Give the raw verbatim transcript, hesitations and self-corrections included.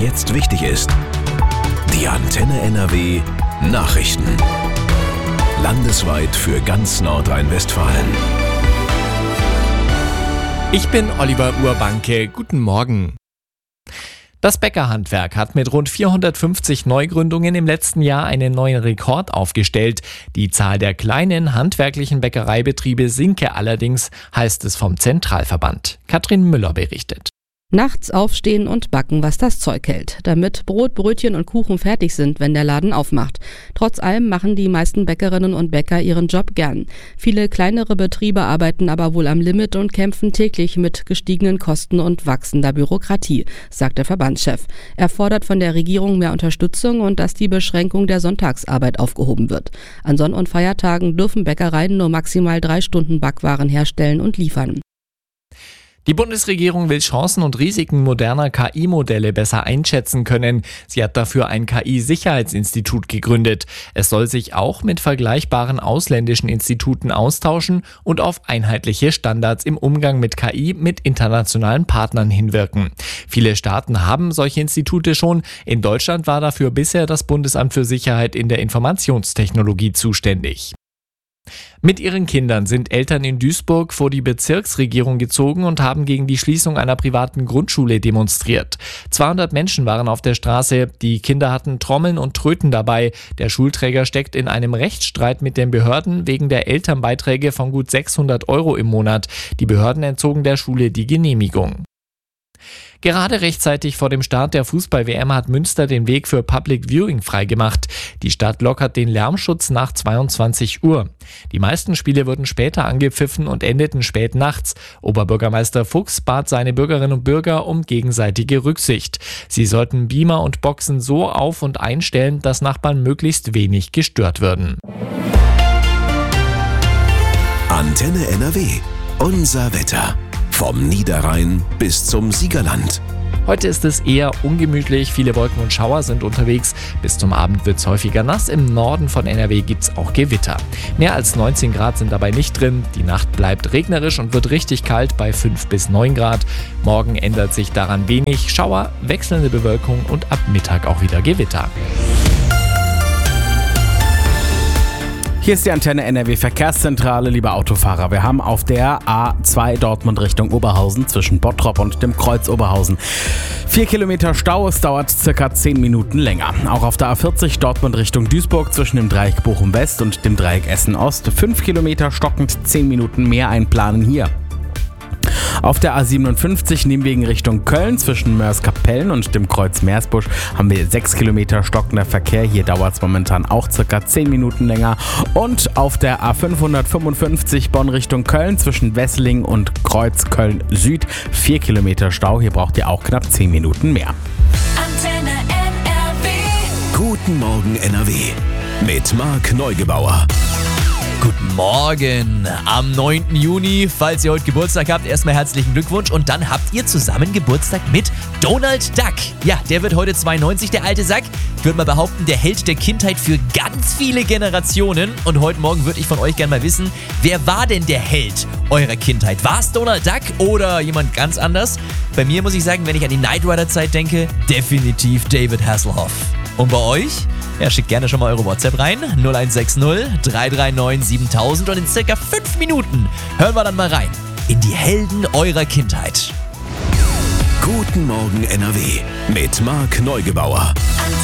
jetzt wichtig ist. Die Antenne N R W Nachrichten. Landesweit für ganz Nordrhein-Westfalen. Ich bin Oliver Urbanke. Guten Morgen. Das Bäckerhandwerk hat mit rund vierhundertfünfzig Neugründungen im letzten Jahr einen neuen Rekord aufgestellt. Die Zahl der kleinen handwerklichen Bäckereibetriebe sinke allerdings, heißt es vom Zentralverband. Katrin Müller berichtet. Nachts aufstehen und backen, was das Zeug hält, damit Brot, Brötchen und Kuchen fertig sind, wenn der Laden aufmacht. Trotz allem machen die meisten Bäckerinnen und Bäcker ihren Job gern. Viele kleinere Betriebe arbeiten aber wohl am Limit und kämpfen täglich mit gestiegenen Kosten und wachsender Bürokratie, sagt der Verbandschef. Er fordert von der Regierung mehr Unterstützung und dass die Beschränkung der Sonntagsarbeit aufgehoben wird. An Sonn- und Feiertagen dürfen Bäckereien nur maximal drei Stunden Backwaren herstellen und liefern. Die Bundesregierung will Chancen und Risiken moderner K I-Modelle besser einschätzen können. Sie hat dafür ein K I-Sicherheitsinstitut gegründet. Es soll sich auch mit vergleichbaren ausländischen Instituten austauschen und auf einheitliche Standards im Umgang mit K I mit internationalen Partnern hinwirken. Viele Staaten haben solche Institute schon. In Deutschland war dafür bisher das Bundesamt für Sicherheit in der Informationstechnologie zuständig. Mit ihren Kindern sind Eltern in Duisburg vor die Bezirksregierung gezogen und haben gegen die Schließung einer privaten Grundschule demonstriert. zweihundert Menschen waren auf der Straße, die Kinder hatten Trommeln und Tröten dabei. Der Schulträger steckt in einem Rechtsstreit mit den Behörden wegen der Elternbeiträge von gut sechshundert Euro im Monat. Die Behörden entzogen der Schule die Genehmigung. Gerade rechtzeitig vor dem Start der Fußball-W M hat Münster den Weg für Public Viewing freigemacht. Die Stadt lockert den Lärmschutz nach zweiundzwanzig Uhr. Die meisten Spiele wurden später angepfiffen und endeten spät nachts. Oberbürgermeister Fuchs bat seine Bürgerinnen und Bürger um gegenseitige Rücksicht. Sie sollten Beamer und Boxen so auf- und einstellen, dass Nachbarn möglichst wenig gestört würden. Antenne N R W. Unser Wetter. Vom Niederrhein bis zum Siegerland. Heute ist es eher ungemütlich, viele Wolken und Schauer sind unterwegs. Bis zum Abend wird es häufiger nass. Im Norden von N R W gibt es auch Gewitter. Mehr als neunzehn Grad sind dabei nicht drin. Die Nacht bleibt regnerisch und wird richtig kalt bei fünf bis neun Grad. Morgen ändert sich daran wenig. Schauer, wechselnde Bewölkung und ab Mittag auch wieder Gewitter. Hier ist die Antenne N R W Verkehrszentrale, liebe Autofahrer. Wir haben auf der A zwei Dortmund Richtung Oberhausen zwischen Bottrop und dem Kreuz Oberhausen vier Kilometer Stau. Es dauert circa zehn Minuten länger. Auch auf der A vierzig Dortmund Richtung Duisburg zwischen dem Dreieck Bochum West und dem Dreieck Essen Ost fünf Kilometer stockend, zehn Minuten mehr einplanen hier. Auf der A siebenundfünfzig Nimwegen Richtung Köln zwischen Mörs-Kapellen und dem Kreuz Meersbusch haben wir sechs Kilometer stockender Verkehr. Hier dauert es momentan auch circa zehn Minuten länger. Und auf der A fünfhundertfünfundfünfzig Bonn Richtung Köln zwischen Wesseling und Kreuz Köln Süd vier Kilometer Stau. Hier braucht ihr auch knapp zehn Minuten mehr. Antenne N R W. Guten Morgen N R W. Mit Marc Neugebauer. Guten Morgen am neunten Juni. Falls ihr heute Geburtstag habt, erstmal herzlichen Glückwunsch. Und dann habt ihr zusammen Geburtstag mit Donald Duck. Ja, der wird heute zweiundneunzig, der alte Sack. Ich würde mal behaupten, der Held der Kindheit für ganz viele Generationen. Und heute Morgen würde ich von euch gerne mal wissen, wer war denn der Held eurer Kindheit? War es Donald Duck oder jemand ganz anders? Bei mir muss ich sagen, wenn ich an die Knight Rider Zeit denke, definitiv David Hasselhoff. Und bei euch? Ja, schickt gerne schon mal eure WhatsApp rein. null eins sechs null, drei drei neun, siebentausend und in circa fünf Minuten hören wir dann mal rein in die Helden eurer Kindheit. Guten Morgen N R W mit Marc Neugebauer.